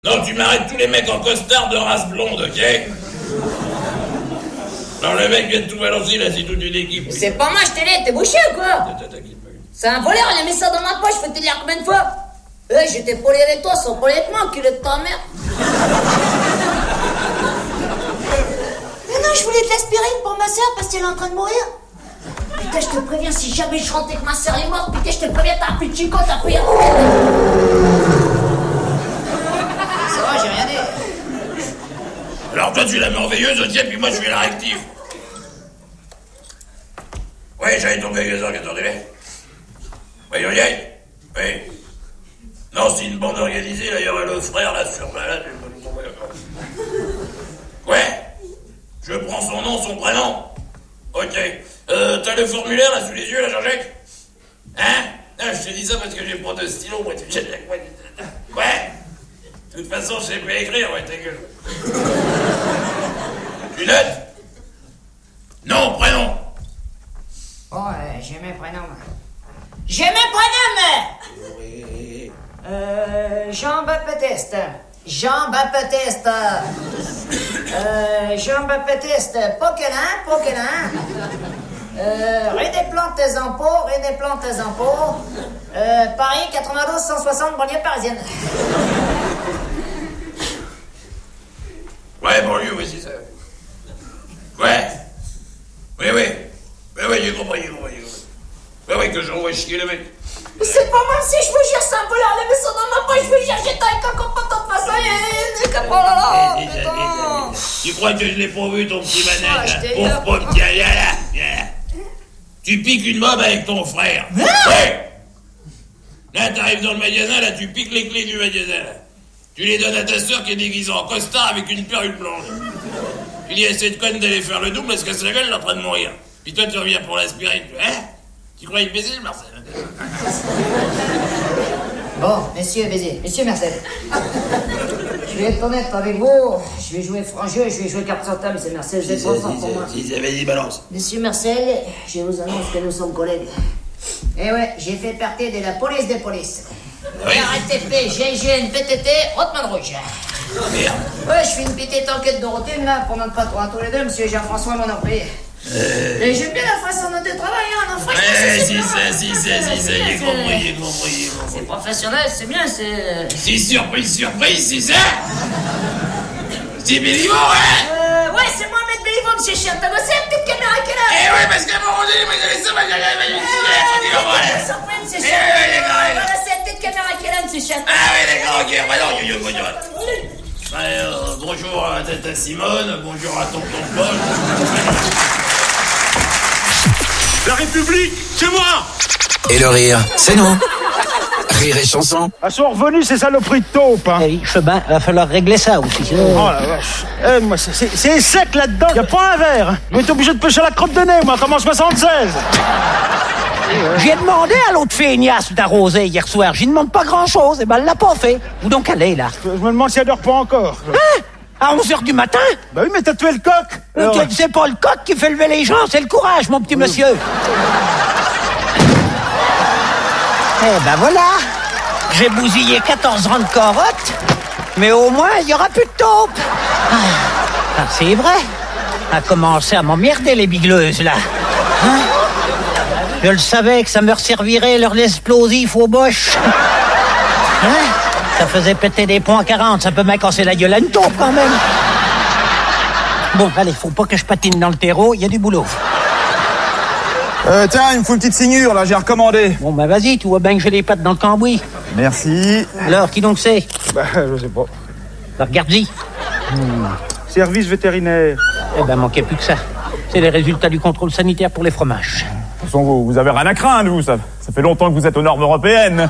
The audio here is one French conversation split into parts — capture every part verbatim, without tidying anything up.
Non, tu m'arrêtes tous les mecs en costard de race blonde, ok? Alors le mec vient de tout balancer, là, c'est toute une équipe. C'est pas moi, je t'ai dit, t'es bouché ou quoi? C'est un voleur, il a mis ça dans ma poche, faut te dire combien de fois? Eh, j'étais poli avec toi, sans poli avec moi, enculé de ta mère. Mais non, je voulais de l'aspirine pour ma soeur parce qu'elle est en train de mourir. Putain, je te préviens, si jamais je rentre et que ma soeur est morte, putain, je te préviens, t'as un petit chico, t'as pris un... Ça va, j'ai rien dit. Alors toi, tu la mets en veilleuse, ok, puis moi, je fais la réactive. Oui, j'allais ton veilleuse, attendez-les. Oui, oui, oui. Oui. Non, c'est une bande organisée, là, il y aurait le frère, là, sur là, là. Ouais. Je prends son nom, son prénom. Ok. Euh, t'as le formulaire, là, sous les yeux, là, Jean-Jacques? Hein? Ah, je te dis ça parce que j'ai pas de stylo, moi, tu me jettes quoi? Ouais. De toute façon, je sais pas écrire, ouais, ta gueule. Tu notes? Non, prénom. Oh, euh, j'ai mes prénoms. J'ai mes prénoms! Oui. Euh, Jean-Baptiste. Jean-Baptiste. Euh, Jean-Baptiste. Poquelin, Poquelin. Euh, rue des Plantes des Impôts, rue des Plantes des Impôts. Euh, Paris, quatre-vingt-douze cent soixante, banlieue parisienne. Ouais, banlieue, oui, c'est ça. Ouais. Oui, oui. Oui, oui, j'ai compris, j'ai compris, j'ai compris. Ouais, ouais, que j'envoie chier le mec. C'est pas moi, si je vous jure, c'est un voleur, il a mis ça dans ma poche, je vous jure, j'étais avec un copain de toute façon, il est... Oh là là, putain. Tu crois que je l'ai pas vu, ton petit manette, Ah, là? je t'ai Pauvre eu. pote, tiens, viens là, viens là. Tu piques une mob avec ton frère. Ouais. Là, t'arrives dans le magasin, là, tu piques les clés du magasin, là. Tu les donnes à ta soeur qui est déguisée en costard avec une perruque blanche. Tu dis à cette conne d'aller faire le double parce que sa gueule, elle est en train de mourir. Puis toi, tu reviens pour l'aspirine. Hein? Tu crois imbécile, Marcel? Bon, messieurs, baiser, monsieur Marcel. Je vais être honnête avec vous, je vais jouer franc jeu, je vais jouer carte sur table, c'est Marcel, vous êtes trop fort pour moi. Si, si, vas-y, balance. Monsieur Marcel, je vous annonce que nous sommes collègues. Eh ouais, j'ai fait partie de la police des polices. Oui. R T P, G I G N, P T T, Hotman Rouge. Merde. Ouais, je fais une petite enquête de routine là pour notre patron à tous les deux, monsieur Jean-François Monoprix. Euh... Et j'aime bien la façon dont tu travailles, hein, non, franchement, Ouais, c'est si, bien. ça, si, ça, si, ça, j'ai compris, j'ai compris, j'ai compris. C'est professionnel, c'est bien, c'est... Si, surprise, surprise, c'est ça? C'est Béliveau, hein? Euh, ouais, c'est Mohamed Béliveau, monsieur Chien. T'as bossé la petite caméra qui est là? Eh ouais, parce qu'à un moment donné, moi, j'avais ça, moi, j'avais ça, moi, j'avais ça, moi, Surprise, monsieur Eh Chien. ouais, d'accord, d'accord. Voilà, c'est la petite caméra qui est là, monsieur Chien. Ah oui, d'accord, ok, bah non, yo, yo, bonjour. Ouais, euh, bonjour à tata Simone, bonjour à tonton Paul. La République, c'est moi! Et le rire, c'est nous. Rire et chanson. Elles sont revenues ces saloperies de taupe, hein. Eh oui, Chebin, va falloir régler ça aussi. Oh la vache. Eh, moi, c'est, c'est, c'est sec là-dedans. Y a pas un verre. Hein. Je vais être obligé de pêcher à la crotte de nez, moi, comme en soixante-seize. J'ai demandé à l'autre feignasse d'arroser hier soir. J'y demande pas grand-chose. Et ben, elle l'a pas fait. Où donc elle est, là? Je me demande si elle dort pas encore. Hein? À onze heures du matin? Bah oui, mais t'as tué le coq. Alors... Euh, C'est pas le coq qui fait lever les gens, c'est le courage, mon petit monsieur. Eh ben voilà. J'ai bousillé quatorze rangs de carottes, mais au moins, il y aura plus de taupe. Ah, ah, c'est vrai. A commencé à m'emmerder, les bigleuses, là. Hein? Je le savais que ça me resservirait leur l'explosif au boche. Hein? Ça faisait péter des points quarante, ça peut bien casser la gueule à une taupe, quand même. Bon, allez, faut pas que je patine dans le terreau, il y a du boulot. Euh, tiens, il me faut une petite signure, là, j'ai recommandé. Bon, bah vas-y, tu vois bien que j'ai les pattes dans le cambouis. Merci. Alors, qui donc c'est? Bah, je sais pas. Bah, regarde-y. Hmm. Service vétérinaire. Eh ben, manquait plus que ça. C'est les résultats du contrôle sanitaire pour les fromages. De toute façon, vous, vous avez rien à craindre, vous, ça, ça fait longtemps que vous êtes aux normes européennes.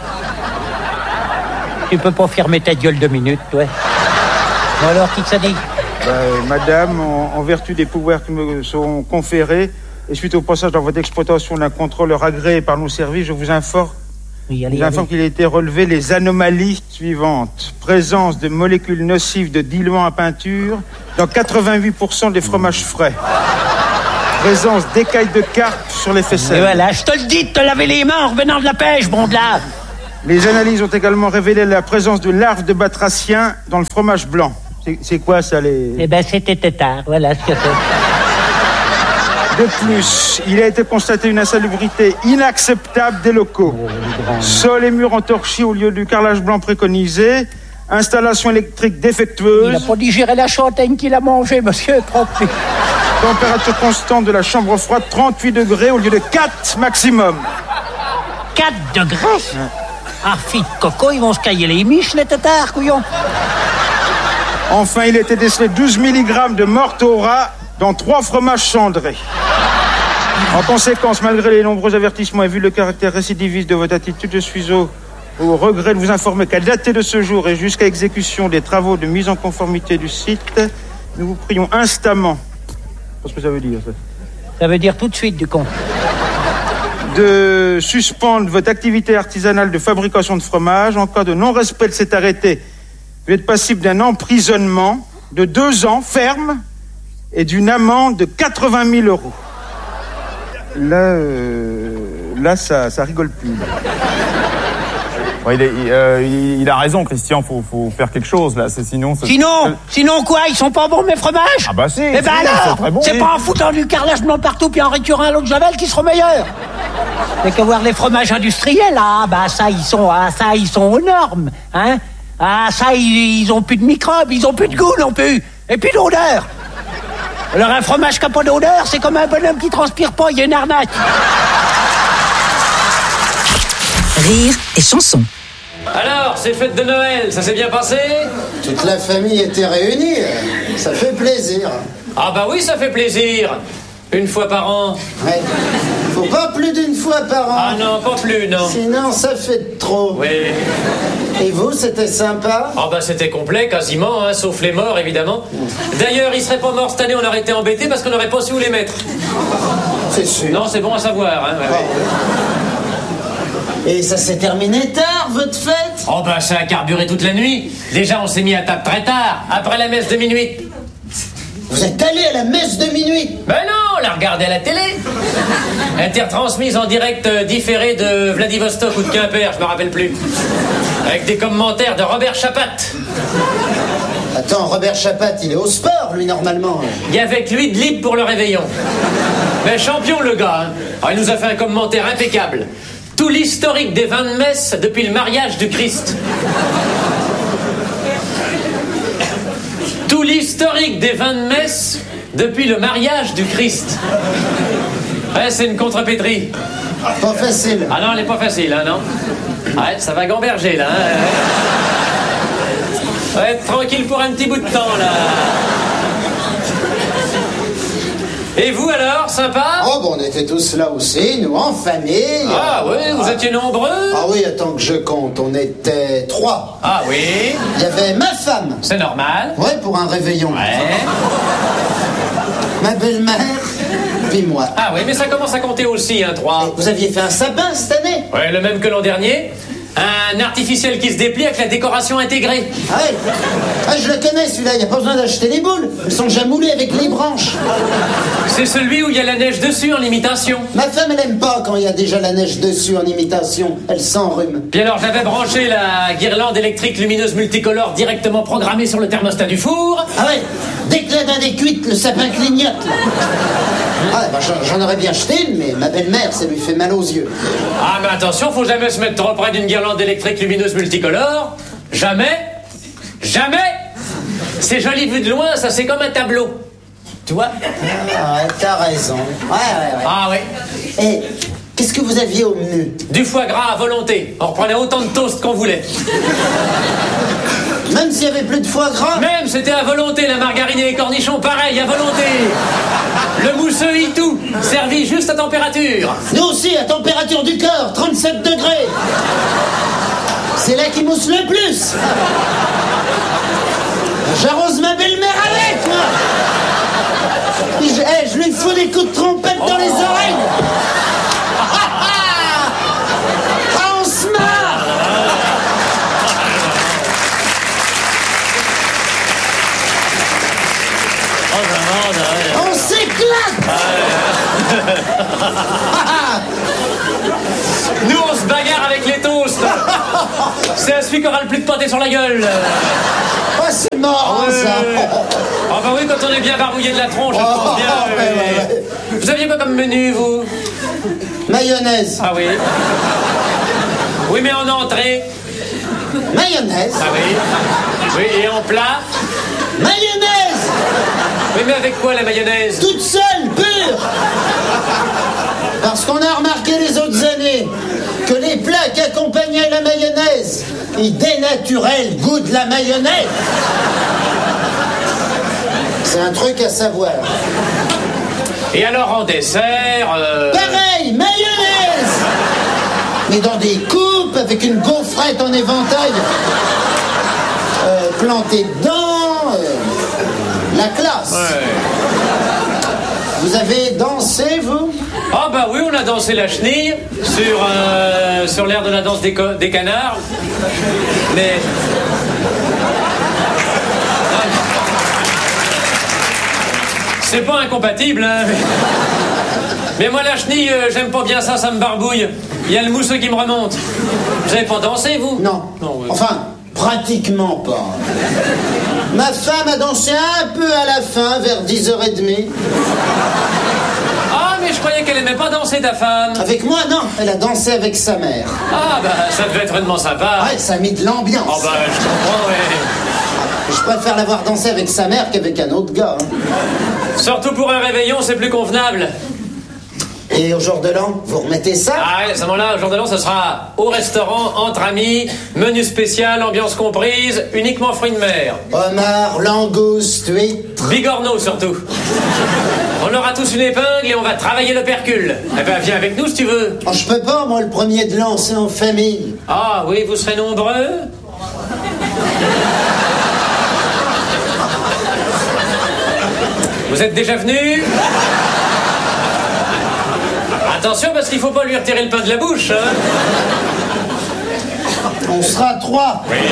Tu peux pas fermer ta gueule deux minutes, toi. Bon alors, qui que ça dit? Bah, madame, en, en vertu des pouvoirs qui me sont conférés, et suite au passage dans votre exploitation d'un contrôleur agréé par nos services, je vous informe, Oui, allez, je vous informe qu'il a été relevé les anomalies suivantes. Présence de molécules nocives de diluant à peinture dans quatre-vingt-huit pour cent des fromages frais. Présence d'écailles de carpe sur les faisselles. Et voilà, je te le dis de te laver les mains en revenant de la pêche, bon de là. Les analyses ont également révélé la présence de larves de batraciens dans le fromage blanc. C'est, c'est quoi ça, les... Eh ben, c'était tétard, voilà ce que c'est. De plus, il a été constaté une insalubrité inacceptable des locaux. Sol et murs entorchis au lieu du carrelage blanc préconisé. Installation électrique défectueuse. Il n'a pas digéré la châtaigne qu'il a mangée, monsieur, trop plus. Température constante de la chambre froide, trente-huit degrés au lieu de quatre maximum. quatre degrés ouais. Ah, fille de coco, ils vont se cailler les miches, les tétards, couillons. Enfin, il a été décelé douze milligrammes de mortora dans trois fromages cendrés. En conséquence, malgré les nombreux avertissements et vu le caractère récidiviste de votre attitude, je suis au, au regret de vous informer qu'à dater de ce jour et jusqu'à exécution des travaux de mise en conformité du site, nous vous prions instamment, qu'est-ce que ça veut dire ça ? Ça veut dire tout de suite, du con. De suspendre votre activité artisanale de fabrication de fromage. En cas de non-respect de cet arrêté, vous êtes passible d'un emprisonnement de deux ans ferme et d'une amende de quatre-vingt mille euros. Là, euh, là, ça, ça rigole plus. Ouais, il, est, il, euh, il, il a raison, Christian. Faut, faut faire quelque chose là. C'est sinon. C'est... Sinon, sinon quoi ? Ils sont pas bons mes fromages ? Ah bah si. Eh ben si, alors, très bon, c'est oui. pas en foutant du carrelage blanc partout puis en récurant à l'eau de javel qui seront meilleurs. Mais qu'à voir les fromages industriels, ah bah ça ils sont, ah ça ils sont aux normes, hein. Ah ça ils, ils ont plus de microbes, ils ont plus de goût non plus, et puis d'odeur. Alors un fromage qui n'a pas d'odeur, c'est comme un bonhomme qui transpire pas, il y a une arnaque. Rire et chanson. Alors, ces fêtes de Noël, ça s'est bien passé ? Toute la famille était réunie, ça fait plaisir. Ah bah oui, ça fait plaisir. Une fois par an. Ouais. Faut pas plus d'une fois par an. Ah non, pas plus, non. Sinon, ça fait trop. Oui. Et vous, c'était sympa ? Ah bah c'était complet, quasiment, hein, sauf les morts, évidemment. D'ailleurs, ils seraient pas morts cette année, on aurait été embêtés parce qu'on n'aurait pas su où les mettre. C'est sûr. Non, c'est bon à savoir, hein. Ouais, ah, ouais. Et ça s'est terminé tard, votre fête ? Oh bah ça a carburé toute la nuit. Déjà, on s'est mis à table très tard, après la messe de minuit. Vous êtes allé à la messe de minuit ? Ben non, on l'a regardé à la télé. Intertransmise en direct euh, différé de Vladivostok ou de Quimper, je me rappelle plus. Avec des commentaires de Robert Chapat. Attends, Robert Chapat, il est au sport, lui, normalement. Il y avait que lui de libre pour le réveillon. Mais champion, le gars. Hein. Alors, il nous a fait un commentaire impeccable. Tout l'historique des vins de messe depuis le mariage du Christ. Tout l'historique des vins de messe depuis le mariage du Christ. Ouais, c'est une contrepétrie. Pas facile. Ah non, elle est pas facile, hein, non. Ouais, ça va gamberger, là. Hein. Ouais, tranquille pour un petit bout de temps, là. Et vous, alors, sympa ? Oh, bon, on était tous là aussi, nous, en famille. Ah oui, vous ah. étiez nombreux ? Ah oui, attends que je compte, on était trois. Ah oui ? Il y avait ma femme. C'est normal. Ouais, pour un réveillon. Ouais. Ma belle-mère, puis moi. Ah oui, mais ça commence à compter aussi, hein, trois. Et vous aviez fait un sapin cette année ? Ouais, le même que l'an dernier. Un artificiel qui se déplie avec la décoration intégrée. Ah ouais. Ah, je le connais celui-là, il n'y a pas besoin d'acheter des boules. Elles sont déjà moulées avec les branches. C'est celui où il y a la neige dessus en imitation. Ma femme, elle aime pas quand il y a déjà la neige dessus en imitation. Elle s'enrhume. Puis alors, j'avais branché la guirlande électrique lumineuse multicolore directement programmée sur le thermostat du four. Ah ouais. Dès que la dinde est cuite, le sapin clignote. Là. Ah bah, j'en, j'en aurais bien jeté une, mais ma belle-mère, ça lui fait mal aux yeux. Ah mais attention, faut jamais se mettre trop près d'une guirlande électrique lumineuse multicolore. Jamais. Jamais. C'est joli vu de loin, ça c'est comme un tableau. Tu vois ? Ah ouais, t'as raison. Ouais, ouais, ouais. Ah oui. Et qu'est-ce que vous aviez au menu ? Du foie gras à volonté. On reprenait autant de toast qu'on voulait. Même s'il y avait plus de foie gras ? Même, c'était à volonté, la margarine et les cornichons, pareil, à volonté. Le mousseux et tout, servi juste à température. Nous aussi, à température du corps, trente-sept degrés. C'est là qu'il mousse le plus. J'arrose ma belle-mère avec, moi. Je, hey, je lui fous des coups de trompette dans oh. les oreilles. Ah, on se marre. On s'éclate. Nous, on se bagarre avec les toasts. C'est à celui qui aura le plus de pâté sur la gueule. Oh, c'est marrant, ouais. ça. Ah bah oui, quand on est bien barbouillé de la tronche, je pense bien. Oh, ouais, oui. ouais, ouais. Vous aviez quoi comme menu, vous? Mayonnaise. Ah oui. Oui, mais en entrée. Mayonnaise. Ah oui. Oui, et en plat? Mayonnaise. Oui, mais avec quoi la mayonnaise? Toute seule, pure. Parce qu'on a remarqué les autres années que les plats qui accompagnaient la mayonnaise, ils dénaturaient le goût de la mayonnaise. C'est un truc à savoir. Et alors en dessert euh... Pareil, mayonnaise. Mais dans des coupes avec une gaufrette en éventail euh, plantée dedans. Euh, la classe. Ouais. Vous avez dansé, vous? Ah bah oui, on a dansé la chenille sur, euh, sur l'air de la danse des, des canards. Mais... C'est pas incompatible, hein. Mais moi, la chenille, euh, j'aime pas bien ça, ça me barbouille. Il y a le mousseux qui me remonte. Vous avez pas dansé, vous? Non. Non ouais. Enfin, pratiquement pas. Ma femme a dansé un peu à la fin, vers dix heures trente. Ah, mais je croyais qu'elle aimait pas danser, ta femme. Avec moi, non. Elle a dansé avec sa mère. Ah, bah, ça devait être vraiment sympa. Ouais, ça a mis de l'ambiance. Oh, bah, je comprends, ouais. Je préfère l'avoir dansé avec sa mère qu'avec un autre gars. Hein. Surtout pour un réveillon, c'est plus convenable. Et au jour de l'an, vous remettez ça? Ah ouais, à ce moment-là, au jour de l'an, ce sera au restaurant, entre amis, menu spécial, ambiance comprise, uniquement fruits de mer. Homard, langouste, huître. Bigorneau, surtout. On aura tous une épingle et on va travailler le percule. Eh ben, viens avec nous, si tu veux. Oh, je peux pas, moi, le premier de l'an, c'est en famille. Ah oui, vous serez nombreux? Vous êtes déjà venus? Attention, parce qu'il faut pas lui retirer le pain de la bouche, hein. On sera trois. Oui.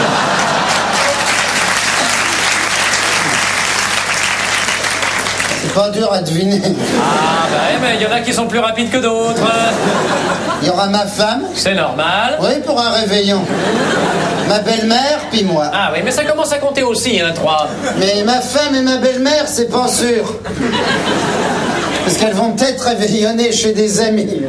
C'est pas dur à deviner. Ah, bah oui, mais il y en a qui sont plus rapides que d'autres. Il y aura ma femme. C'est normal. Oui, pour un réveillon. Ma belle-mère, puis moi. Ah oui, mais ça commence à compter aussi, hein, trois. Mais ma femme et ma belle-mère, c'est pas sûr. Parce qu'elles vont peut-être réveillonner chez des amis.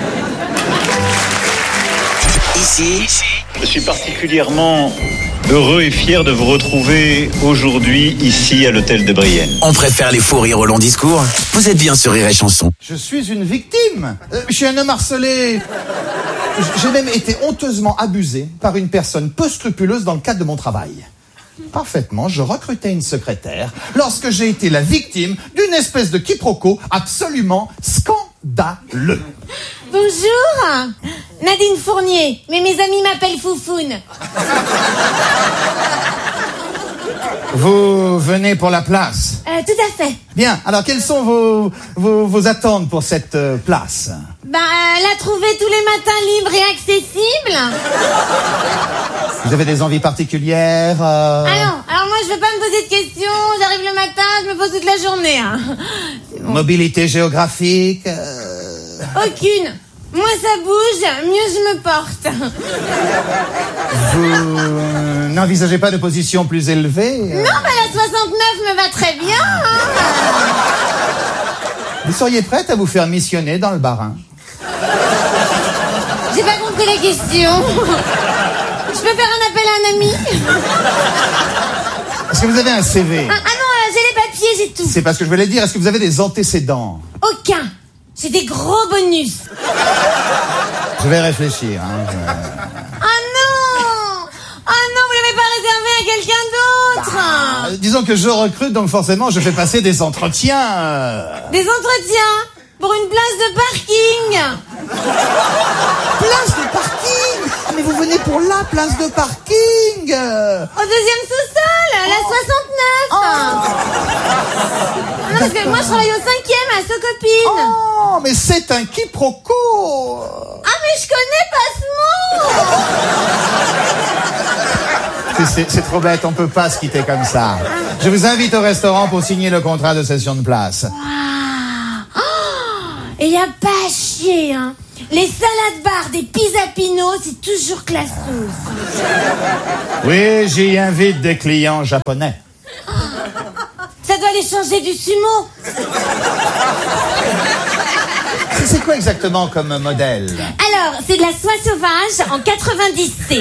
Ici, je suis particulièrement heureux et fier de vous retrouver aujourd'hui ici à l'hôtel de Brienne. On préfère les faux rires au long discours. Vous êtes bien sur Rire et Chanson. Je suis une victime. Euh, je suis un homme harcelé. J'ai même été honteusement abusé par une personne peu scrupuleuse dans le cadre de mon travail. Parfaitement, je recrutais une secrétaire lorsque j'ai été la victime d'une espèce de quiproquo absolument scandaleux. Bonjour, Nadine Fournier, mais mes amis m'appellent Foufoune. Vous venez pour la place? Euh, tout à fait. Bien, alors quelles sont vos, vos, vos attentes pour cette euh, place? Ben, euh, la trouver tous les matins libre et accessible. Vous avez des envies particulières euh... Ah non, alors moi je veux pas me poser de questions, j'arrive le matin, je me pose toute la journée. Hein. Bon. Mobilité géographique euh... Aucune. Moins ça bouge, mieux je me porte. Vous euh, n'envisagez pas de position plus élevée euh... Non, mais la soixante-neuf me va très bien. Hein. Vous seriez prête à vous faire missionner dans le Bas-Rhin? J'ai pas compris la question. Je peux faire un appel à un ami? Est-ce que vous avez un C V? Ah, ah non, euh, j'ai les papiers, j'ai tout. C'est parce que je voulais dire, est-ce que vous avez des antécédents? Aucun. J'ai des gros bonus. Je vais réfléchir. Hein, je... Ah non! Ah non, vous l'avez pas réservé à quelqu'un d'autre. Bah, disons que je recrute, donc forcément je fais passer des entretiens. Des entretiens? Pour une place de parking. Place de parking? Mais vous venez pour la place de parking. Au deuxième sous-sol, à la soixante-neuf. Oh. Non, parce que moi je travaille au cinquième à Socopine. Oh, mais c'est un quiproquo. Ah, mais je connais pas ce mot. C'est, c'est, c'est trop bête, on peut pas se quitter comme ça. Je vous invite au restaurant pour signer le contrat de cession de place. Wow. Oh, et y a pas à chier, hein. Les salades bar des pizza Pino, c'est toujours classe. Oui, j'y invite des clients japonais. Ça doit les changer du sumo. C'est quoi exactement comme modèle? Alors, c'est de la soie sauvage en quatre-vingt-dix C.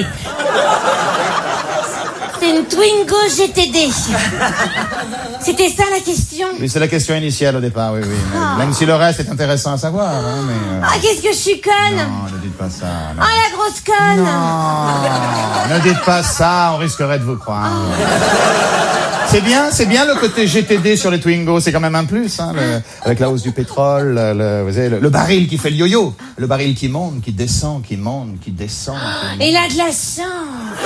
C'est une Twingo G T D. C'était ça la question? Oui, c'est la question initiale au départ, oui, oui. Oh. Même si le reste est intéressant à savoir, hein, mais... euh, Ah, qu'est-ce que je suis conne! Non, ne dites pas ça. Oh, Non. la grosse conne! Non, ne dites pas ça, on risquerait de vous croire. C'est bien, c'est bien le côté G T D sur les Twingo, c'est quand même un plus, hein, le- avec la hausse du pétrole, le, vous savez, le, le baril qui fait le yo-yo, le baril qui monte, qui descend, qui monte, qui descend. Qui monte. Il a de la chance!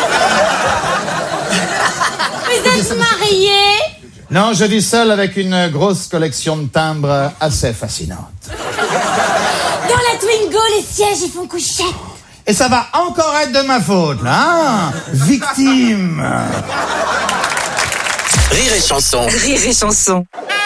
Vous êtes marié? Non, je vis seul avec une grosse collection de timbres assez fascinante. Dans la Twingo, les sièges, ils font couchette. Et ça va encore être de ma faute, là, hein? Victime. Rire et chanson. Rire et chanson.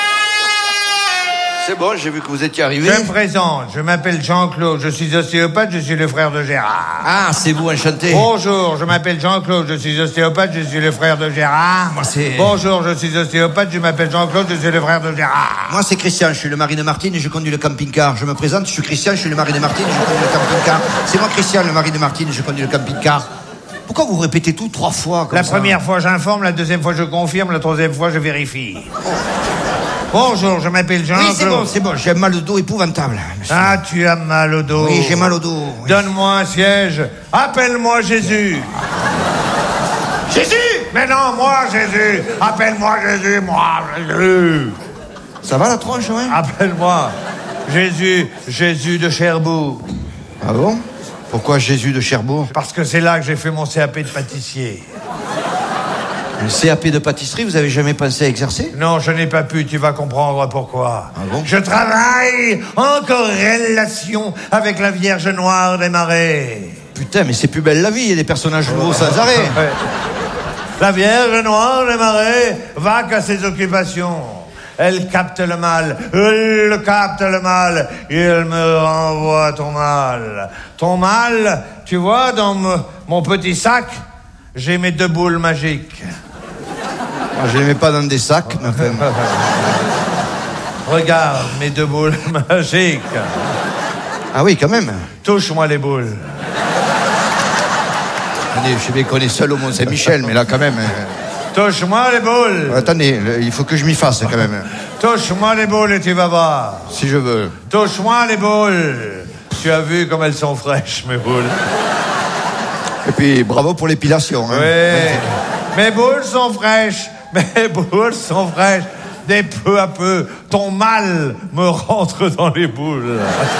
C'est bon, j'ai vu que vous étiez arrivé. Je me présente, je m'appelle Jean-Claude, je suis ostéopathe, je suis le frère de Gérard. Ah, c'est vous, enchanté. Bonjour, je m'appelle Jean-Claude, je suis ostéopathe, je suis le frère de Gérard. Moi, c'est... Bonjour, je suis ostéopathe, je m'appelle Jean-Claude, je suis le frère de Gérard. Moi, c'est Christian, je suis le mari de Martine et je conduis le camping-car. Je me présente, je suis Christian, je suis le mari de Martine et je conduis le camping-car. C'est moi, Christian, le mari de Martine et je conduis le camping-car. Pourquoi vous répétez tout trois fois comme La ça? première fois, j'informe, la deuxième fois, je confirme, la troisième fois, je vérifie. Bonjour, je m'appelle Jean-Claude. Oui, c'est bon, c'est bon, j'ai mal au dos épouvantable. Monsieur. Ah, tu as mal au dos. Oui, j'ai mal au dos. Oui. Donne-moi un siège. Appelle-moi Jésus. Jésus! Mais non, moi, Jésus. Appelle-moi Jésus, moi, Jésus. Ça va la tronche, ouais? Appelle-moi Jésus, Jésus de Cherbourg. Ah bon? Pourquoi Jésus de Cherbourg? Parce que c'est là que j'ai fait mon C A P de pâtissier. Le C A P de pâtisserie, vous avez jamais pensé à exercer? Non, je n'ai pas pu, tu vas comprendre pourquoi. Ah bon? Je travaille en corrélation avec la Vierge Noire des Marais. Putain, mais c'est plus belle la vie, il y a des personnages nouveaux sans arrêt. Ouais. La Vierge Noire des Marais va qu'à ses occupations. Elle capte le mal, elle capte le mal, et elle me renvoie ton mal. Ton mal, tu vois, dans me- mon petit sac, j'ai mes deux boules magiques. Moi, je les mets pas dans des sacs, mais enfin... Regarde mes deux boules magiques. Ah oui, quand même. Touche-moi les boules. Attendez, je sais bien qu'on est seul au Mont-Saint-Michel, mais là, quand même... euh, Touche-moi les boules. Attendez, le- il faut que je m'y fasse, quand même. Touche-moi les boules et tu vas voir. Si je veux. Touche-moi les boules. Tu as vu comme elles sont fraîches, mes boules. Et puis, bravo pour l'épilation. Hein. Oui. Mes boules sont fraîches. Mes boules sont fraîches. Dès peu à peu, ton mal me rentre dans les boules.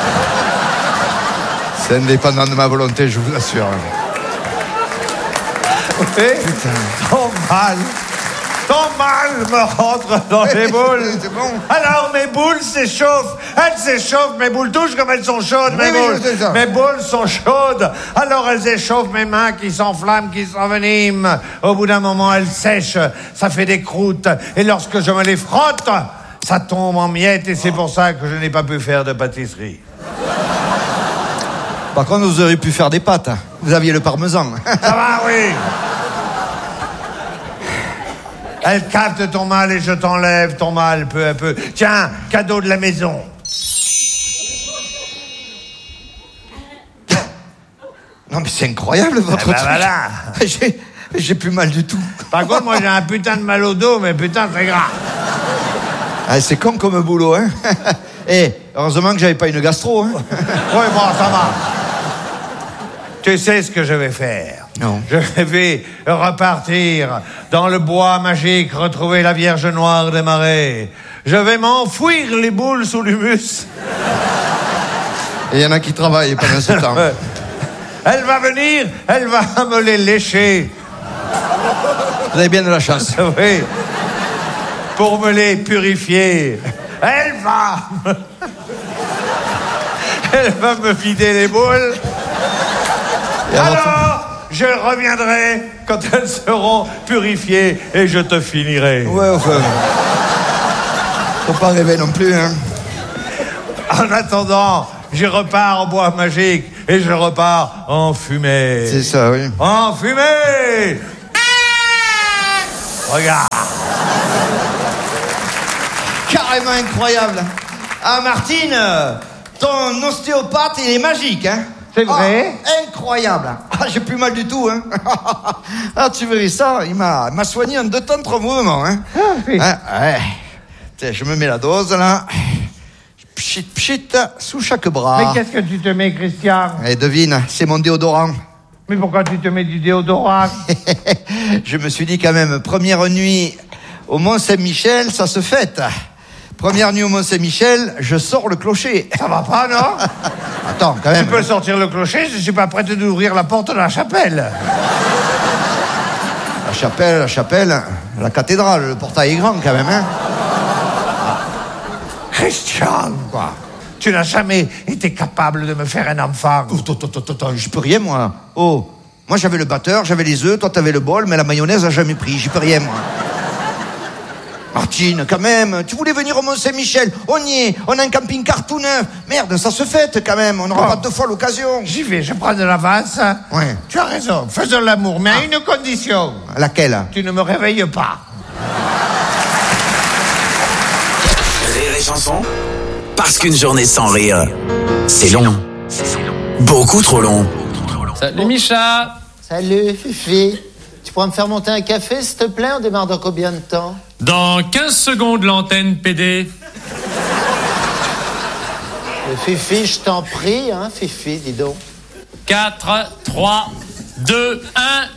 C'est indépendant de ma volonté, je vous assure. Oui. Ton mal. Ton mal me rentre dans les boules. C'est bon. Alors mes boules s'échauffent. Elles s'échauffent, mes boules touchent comme elles sont chaudes, mes Oui, oui, boules. je sais ça. Mes boules sont chaudes. Alors elles échauffent mes mains qui s'enflamment, qui s'enveniment. Au bout d'un moment, elles sèchent. Ça fait des croûtes. Et lorsque je me les frotte, ça tombe en miettes. Et c'est pour ça que je n'ai pas pu faire de pâtisserie. Par contre, vous auriez pu faire des pâtes. Hein. Vous aviez le parmesan. Ça va, oui. Elle capte ton mal et je t'enlève ton mal peu à peu. Tiens, cadeau de la maison. Non, mais c'est incroyable, votre Eh ben truc. voilà. J'ai, j'ai plus mal du tout. Par contre, moi, j'ai un putain de mal au dos, mais putain, c'est grave. Ah, c'est con comme boulot, hein. Eh, heureusement que j'avais pas une gastro, hein. Oui, bon, ça va. Tu sais ce que je vais faire? Non. Je vais repartir dans le bois magique, retrouver la Vierge Noire des Marais. Je vais m'enfouir les boules sous l'humus. Et il y en a qui travaillent pendant ce temps. Elle va venir, elle va me les lécher. Vous avez bien de la chance. Oui. Pour me les purifier. Elle va me... Elle va me vider les boules. Et avant tout- Alors, je reviendrai quand elles seront purifiées et je te finirai. Ouais, enfin... Faut pas rêver non plus, hein. En attendant, je repars au bois magique et je repars en fumée. C'est ça, oui. En fumée. Regarde. Carrément incroyable. Ah, Martine, ton ostéopathe, il est magique, hein? C'est vrai? Ah, incroyable. Ah, j'ai plus mal du tout, hein? Ah, tu verrais ça, il m'a, m'a soigné en deux temps, trois mouvements, hein? Ah, oui. Ah, ouais. Tiens, je me mets la dose, là. Pchit, pchit, sous chaque bras. Mais qu'est-ce que tu te mets, Christian? Eh, devine, c'est mon déodorant. Mais pourquoi tu te mets du déodorant? Je me suis dit quand même, première nuit au Mont-Saint-Michel, ça se fête. Première nuit au Mont-Saint-Michel, je sors le clocher. Ça va pas, non? Attends, quand même. Tu peux sortir le clocher, je suis pas prêt d'ouvrir la porte de la chapelle. La chapelle, la chapelle, la cathédrale, le portail est grand quand même, hein? Christian, quoi? Tu n'as jamais été capable de me faire un enfant. Oh, attends, attends, attends, j'y peux rien, moi. Oh, moi j'avais le batteur, j'avais les œufs, toi t'avais le bol, mais la mayonnaise a jamais pris, j'y peux rien, moi. Martine, quand même, tu voulais venir au Mont-Saint-Michel, on y est, on a un camping-car tout neuf. Merde, ça se fête quand même, on n'aura Oh. pas deux fois l'occasion. J'y vais, je prends de l'avance. Ouais. Tu as raison, faisons l'amour, mais à une condition. Laquelle? Tu ne me réveilles pas. Rire et chanson, parce qu'une journée sans rire, c'est long. Beaucoup trop long. Salut Micha. Salut, Fifi. Tu pourrais me faire monter un café, s'il te plaît? On démarre dans combien de temps? Dans quinze secondes, l'antenne, P D. Euh, Fifi, je t'en prie, hein, Fifi, dis donc. quatre, trois, deux, un,